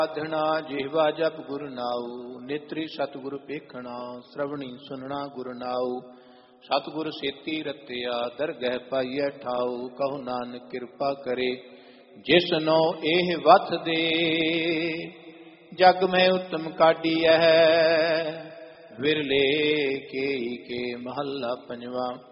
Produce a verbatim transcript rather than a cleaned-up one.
ਸਾਧਣਾ ਜਿਹਵਾ ਜਪ ਗੁਰ ਨਾਉ, ਨੇਤਰੀ ਸਤਿਗੁਰ ਵੇਖਣਾ, ਸ਼੍ਰਵਣੀ ਸੁਨਣਾ ਗੁਰ ਨਾਉ। ਸਤਿਗੁਰ ਸੇਤੀ ਰਤਿਆ, ਦਰਗਹਿ ਪਾਈਐ ਠਾਉ। ਕਹੋ ਨਾਨਕ ਕਿਰਪਾ ਕਰੇ, ਜਿਸ ਨੋ ਇਹ ਵਥ ਦੇ। ਜਗ ਮੈਂ ਉਤਮ ਕਾਢੀਐ, ਵਿਰਲੇ ਕੇ ਕੇ ਮਹੱਲਾ ਪੰਜਵਾ।